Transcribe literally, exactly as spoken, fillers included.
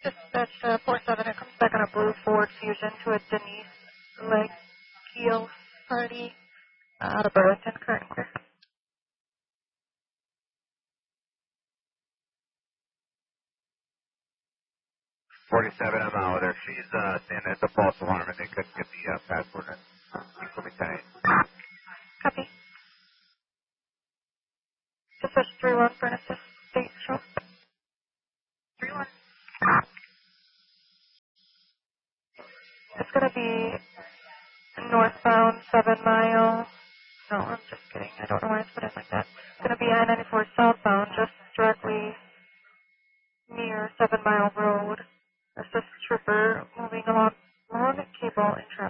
Dispatch uh, four seven, it comes back on a blue Ford Fusion to a Denise Legio party uh, out of Burlington, current clear. forty-seven, I'm out there. She's uh, saying it's a false alarm and they couldn't get the uh, password in. You for me tonight. Copy. Dispatch three one for an assist state show. three one. It's going to be northbound seven mile. No, I'm just kidding. I don't know why it's put in like that. It's going to be I ninety-four southbound, just directly near seven mile road. Assist trooper moving along long cable in traffic.